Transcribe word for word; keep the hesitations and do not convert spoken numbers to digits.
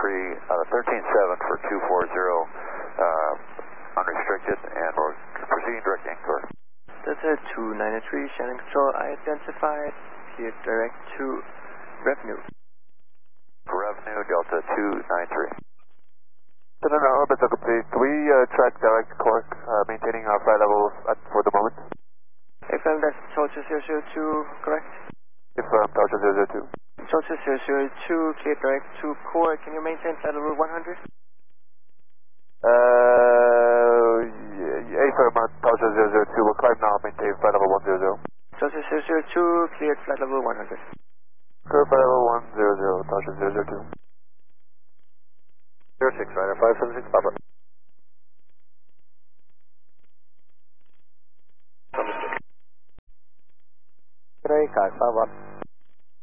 three, uh, thirteen seven for two four zero, uh, unrestricted, and we're proceeding direct inquiry. Delta two ninety-three, Shannon Control, identified, cleared direct to revenue. Revenue, Delta two ninety-three. Center orbit complete. Can we uh, track direct Cork, uh, maintaining our flight levels at, for the moment? Affirm that's Torture zero zero two, correct? Affirm, Torture zero zero two. Torture zero zero two, cleared direct to core. Can you maintain flight level one hundred? Uh, yeah, affirm, Torture zero zero two. We'll climb now, maintain flight level one hundred. Torture zero zero two, cleared flight level one hundred. Clear flight level one hundred, Torture zero zero two. zero six, Ryder five seven six, Papa. Good day, Kai five one.